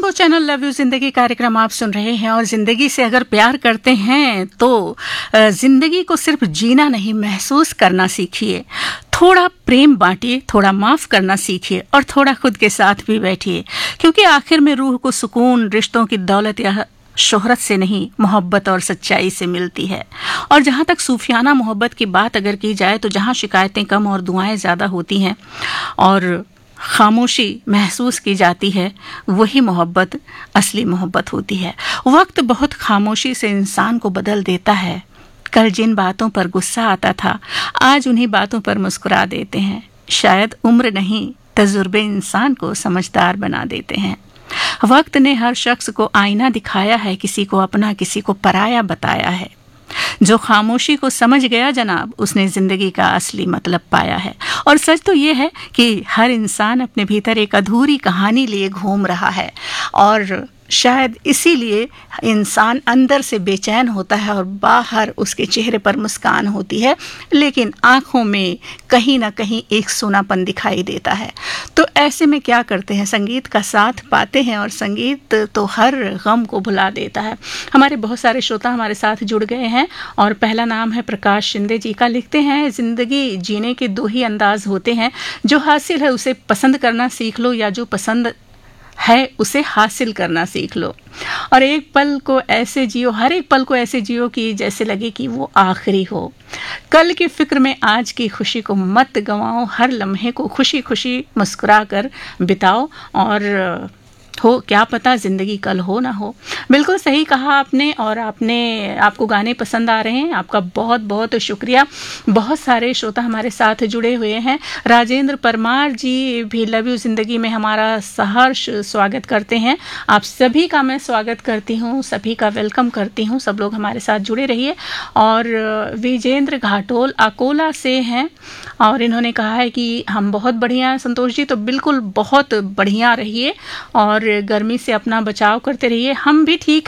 Rainbow channel love you जिंदगी कार्यक्रम आप सुन रहे हैं और जिंदगी से अगर प्यार करते हैं तो जिंदगी को सिर्फ जीना नहीं महसूस करना सीखिए। थोड़ा प्रेम बांटिए, थोड़ा माफ करना सीखिए और थोड़ा खुद के साथ भी बैठिए, क्योंकि आखिर में रूह को सुकून रिश्तों की दौलत या शोहरत से नहीं, मोहब्बत और सच्चाई से मिलती है। और जहाँ तक सूफियाना मोहब्बत की बात अगर की जाए तो जहाँ शिकायतें कम और दुआएं ज़्यादा होती हैं और खामोशी महसूस की जाती है, वही मोहब्बत असली मोहब्बत होती है। वक्त बहुत खामोशी से इंसान को बदल देता है। कल जिन बातों पर गुस्सा आता था, आज उन्हीं बातों पर मुस्कुरा देते हैं। शायद उम्र नहीं, तजुर्बे इंसान को समझदार बना देते हैं। वक्त ने हर शख्स को आईना दिखाया है, किसी को अपना किसी को पराया बताया है। जो खामोशी को समझ गया जनाब, उसने जिंदगी का असली मतलब पाया है। और सच तो ये है कि हर इंसान अपने भीतर एक अधूरी कहानी लिए घूम रहा है और शायद इसीलिए इंसान अंदर से बेचैन होता है और बाहर उसके चेहरे पर मुस्कान होती है, लेकिन आंखों में कहीं ना कहीं एक सूनापन दिखाई देता है। तो ऐसे में क्या करते हैं, संगीत का साथ पाते हैं और संगीत तो हर गम को भुला देता है। हमारे बहुत सारे श्रोता हमारे साथ जुड़ गए हैं और पहला नाम है प्रकाश शिंदे जी का। लिखते हैं, जिंदगी जीने के दो ही अंदाज होते हैं, जो हासिल है उसे पसंद करना सीख लो या जो पसंद है उसे हासिल करना सीख लो। और एक पल को ऐसे जियो, हर एक पल को ऐसे जियो कि जैसे लगे कि वो आखिरी हो। कल की फिक्र में आज की खुशी को मत गंवाओ, हर लम्हे को खुशी खुशी मुस्कुरा कर बिताओ और हो क्या पता जिंदगी कल हो ना हो। बिल्कुल सही कहा आपने। और आपको गाने पसंद आ रहे हैं, आपका बहुत बहुत शुक्रिया। बहुत सारे श्रोता हमारे साथ जुड़े हुए हैं। राजेंद्र परमार जी भी लव यू जिंदगी में हमारा सहर्ष स्वागत करते हैं। आप सभी का मैं स्वागत करती हूँ, सभी का वेलकम करती हूँ। सब लोग हमारे साथ जुड़े रहिए। और विजेंद्र घाटोल अकोला से हैं और इन्होंने कहा है कि हम बहुत बढ़िया हैं संतोष जी। तो बिल्कुल बहुत बढ़िया रहिए और गर्मी से अपना बचाव करते रहिए। हम भी ठीक